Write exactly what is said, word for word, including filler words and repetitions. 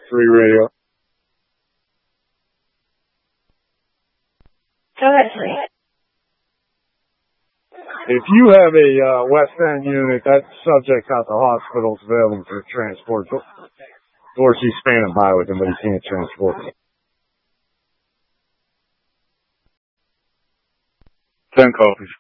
three radio. Go ahead, three. If you have a uh, West End unit, that subject's at the hospital is available for transport. Dorsey's standing by with him, but he can't transport him. Ten copies.